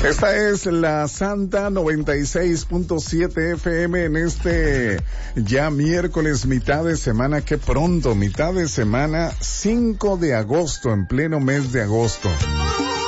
Esta es la Santa 96.7 FM en este ya miércoles, mitad de semana, qué pronto, mitad de semana, 5 de agosto, en pleno mes de agosto.